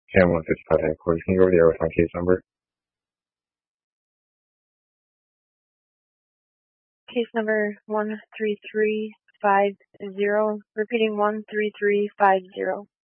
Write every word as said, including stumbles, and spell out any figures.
Cam one fifty-five headquarters. Can you go over the air with my case number? Case number one three three five zero. Repeating one three three five zero.